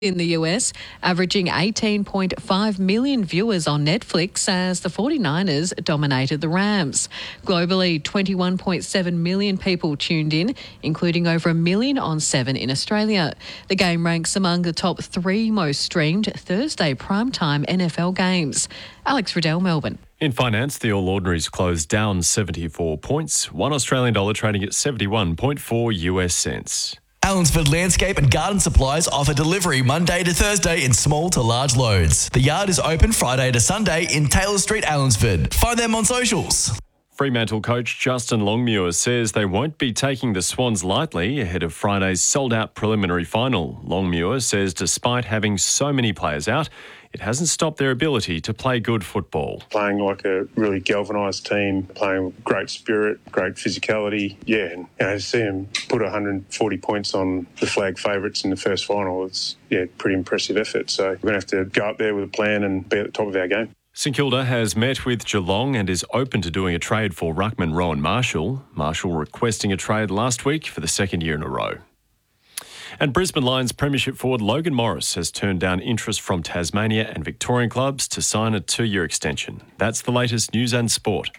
in the US, averaging 18.5 million viewers on Netflix as the 49ers dominated the Rams. Globally, 21.7 million people tuned in, including over 1 million on 7 in Australia. The game ranks among the top 3 most streamed Thursday primetime NFL games. Alex Riddell, Melbourne. In finance, the All Ordinaries closed down 74 points, $1 Australian dollar trading at 71.4 US cents. Allensford Landscape and Garden Supplies offer delivery Monday to Thursday in small to large loads. The yard is open Friday to Sunday in Taylor Street, Allensford. Find them on socials. Fremantle coach Justin Longmuir says they won't be taking the Swans lightly ahead of Friday's sold-out preliminary final. Longmuir says despite having so many players out, it hasn't stopped their ability to play good football. Playing like a really galvanised team, playing with great spirit, great physicality. Yeah, and to see them put 140 points on the flag favourites in the first final, it's pretty impressive effort. So we're going to have to go up there with a plan and be at the top of our game. St Kilda has met with Geelong and is open to doing a trade for ruckman Rowan Marshall. Marshall requesting a trade last week for the second year in a row. And Brisbane Lions Premiership forward Logan Morris has turned down interest from Tasmania and Victorian clubs to sign a 2-year extension. That's the latest news and sport.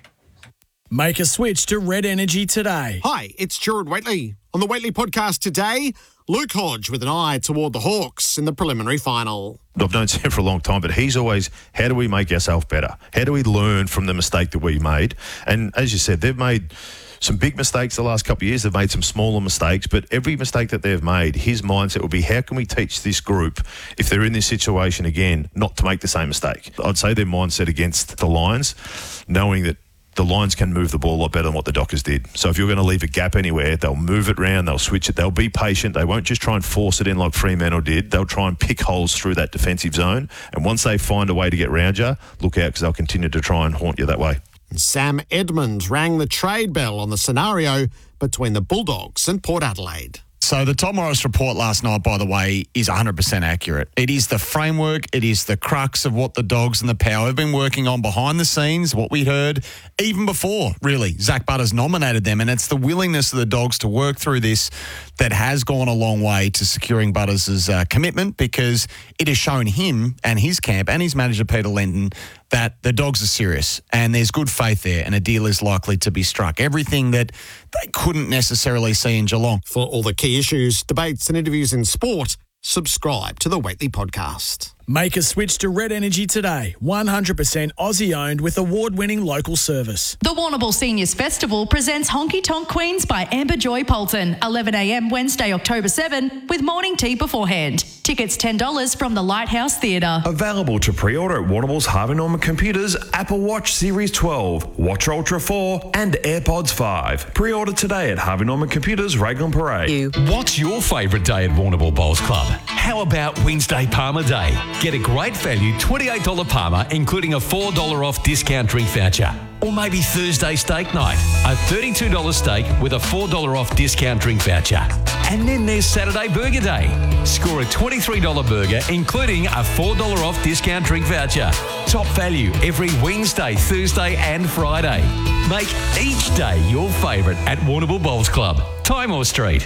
Make a switch to Red Energy today. Hi, it's Gerard Whateley. On the Whateley podcast today, Luke Hodge with an eye toward the Hawks in the preliminary final. I've known Sam for a long time, but he's always, how do we make ourselves better? How do we learn from the mistake that we made? And as you said, they've made some big mistakes the last couple of years. They've made some smaller mistakes, but every mistake that they've made, his mindset will be, how can we teach this group, if they're in this situation again, not to make the same mistake? I'd say their mindset against the Lions, knowing that the Lions can move the ball a lot better than what the Dockers did. So if you're going to leave a gap anywhere, they'll move it round, they'll switch it, they'll be patient. They won't just try and force it in like Fremantle did. They'll try and pick holes through that defensive zone. And once they find a way to get round you, look out, because they'll continue to try and haunt you that way. Sam Edmonds rang the trade bell on the scenario between the Bulldogs and Port Adelaide. So the Tom Morris report last night, by the way, is 100% accurate. It is the framework, it is the crux of what the Dogs and the Power have been working on behind the scenes, what we heard even before, really, Zach Butters nominated them. And it's the willingness of the Dogs to work through this that has gone a long way to securing Butters' commitment, because it has shown him and his camp and his manager, Peter Lenton, that the Dogs are serious and there's good faith there and a deal is likely to be struck. Everything that they couldn't necessarily see in Geelong. For all the key issues, debates and interviews in sport, subscribe to the Whateley podcast. Make a switch to Red Energy today. 100% Aussie-owned with award-winning local service. The Warrnambool Seniors Festival presents Honky Tonk Queens by Amber Joy Polton. 11 a.m. Wednesday, October 7, with morning tea beforehand. Tickets $10 from the Lighthouse Theatre. Available to pre-order at Warrnambool's Harvey Norman Computers, Apple Watch Series 12, Watch Ultra 4 and AirPods 5. Pre-order today at Harvey Norman Computers, Raglan Parade. What's your favourite day at Warrnambool Bowls Club? How about Wednesday Palmer Day? Get a great value $28 Palmer, including a $4 off discount drink voucher. Or maybe Thursday steak night, a $32 steak with a $4 off discount drink voucher. And then there's Saturday Burger Day. Score a $23 burger, including a $4 off discount drink voucher. Top value every Wednesday, Thursday and Friday. Make each day your favourite at Warrnambool Bowls Club, Timor Street.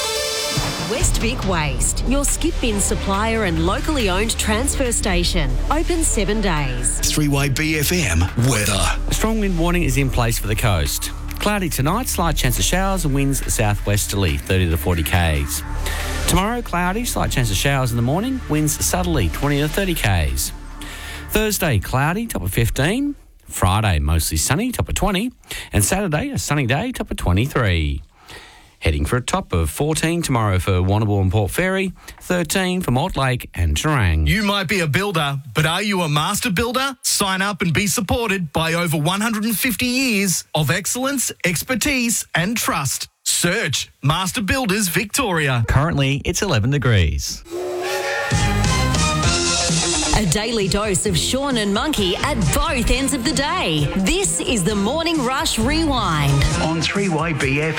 West Vic Waste, your skip bin supplier and locally owned transfer station. Open 7 days. 3-Way BFM weather. A strong wind warning is in place for the coast. Cloudy tonight, slight chance of showers and winds southwesterly, 30 to 40 k's. Tomorrow, cloudy, slight chance of showers in the morning, winds southerly, 20 to 30 k's. Thursday, cloudy, top of 15. Friday, mostly sunny, top of 20. And Saturday, a sunny day, top of 23. Heading for a top of 14 tomorrow for Warrnambool and Port Fairy, 13 for Mortlake and Terang. You might be a builder, but are you a master builder? Sign up and be supported by over 150 years of excellence, expertise and trust. Search Master Builders Victoria. Currently, it's 11 degrees. A daily dose of Sean and Monkey at both ends of the day. This is the Morning Rush Rewind. On 3-Way BFM.